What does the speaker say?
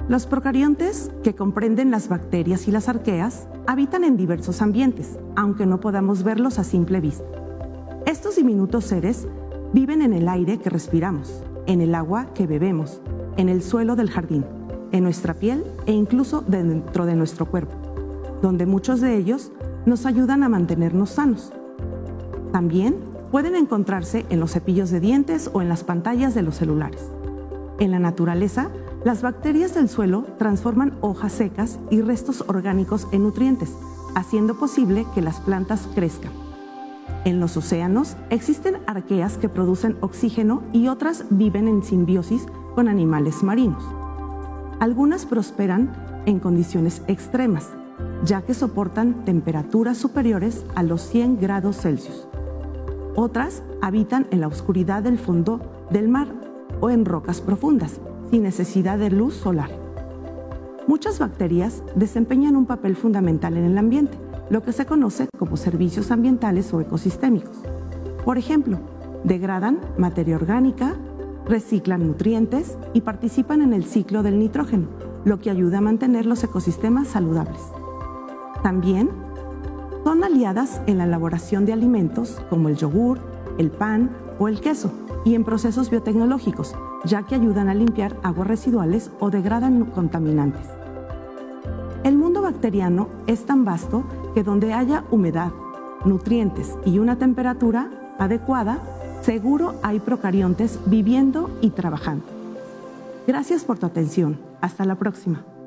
Los procariontes, que comprenden las bacterias y las arqueas, habitan en diversos ambientes, aunque no podamos verlos a simple vista. Estos diminutos seres viven en el aire que respiramos, en el agua que bebemos, en el suelo del jardín, en nuestra piel e incluso dentro de nuestro cuerpo, donde muchos de ellos nos ayudan a mantenernos sanos. También pueden encontrarse en los cepillos de dientes o en las pantallas de los celulares. En la naturaleza, las bacterias del suelo transforman hojas secas y restos orgánicos en nutrientes, haciendo posible que las plantas crezcan. En los océanos existen arqueas que producen oxígeno y otras viven en simbiosis con animales marinos. Algunas prosperan en condiciones extremas, ya que soportan temperaturas superiores a los 100 grados Celsius. Otras habitan en la oscuridad del fondo del mar o en rocas profundas, sin necesidad de luz solar. Muchas bacterias desempeñan un papel fundamental en el ambiente, lo que se conoce como servicios ambientales o ecosistémicos. Por ejemplo, degradan materia orgánica, reciclan nutrientes y participan en el ciclo del nitrógeno, lo que ayuda a mantener los ecosistemas saludables. También son aliadas en la elaboración de alimentos como el yogur, el pan o el queso, y en procesos biotecnológicos, ya que ayudan a limpiar aguas residuales o degradan contaminantes. El mundo bacteriano es tan vasto que donde haya humedad, nutrientes y una temperatura adecuada, seguro hay procariontes viviendo y trabajando. Gracias por tu atención. Hasta la próxima.